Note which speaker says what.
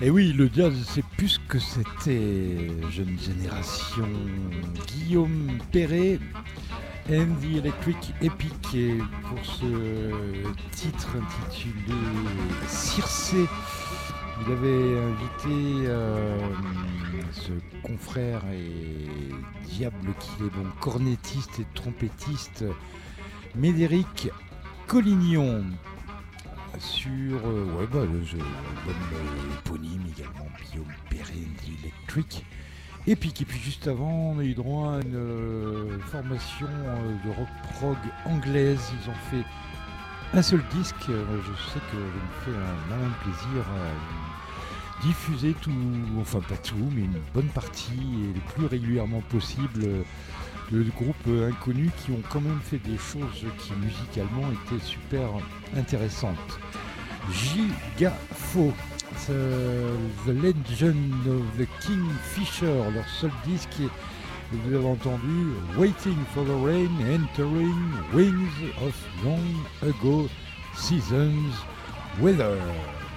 Speaker 1: Et oui, le jazz, c'est plus ce que c'était. Jeune génération, Guillaume Perret and the Electric Epic. Et pour ce titre intitulé Circé, il avait invité ce confrère et diable qu'il est bon, cornettiste et trompettiste, Médéric Collignon, sur l'album éponyme également, Guillaume Perret and the Electric Epic. Et puis juste avant, on a eu droit à une formation de rock prog anglaise. Ils ont fait un seul disque. Je sais que je me fais un malin plaisir à diffuser tout, enfin pas tout, mais une bonne partie et le plus régulièrement possible de groupes inconnus qui ont quand même fait des choses qui musicalement étaient super intéressantes. Gigafo, The Legend of the Kingfisher, leur seul disque, et vous avez entendu Waiting for the Rain, Entering Wings of Long Ago Seasons Weather.